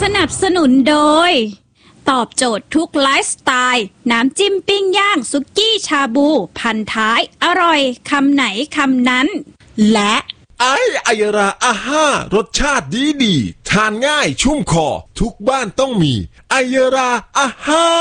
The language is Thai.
นับสนุนโดยตอบโจทย์ทุกไลฟ์สไตล์น้ำจิ้มปิ้งย่างสุกี้ชาบูพันท้ายอร่อยคำไหนคำนั้นและไอยราอาห้ารสชาติดีทานง่ายชุ่มคอทุกบ้านต้องมีไอยราอาห้า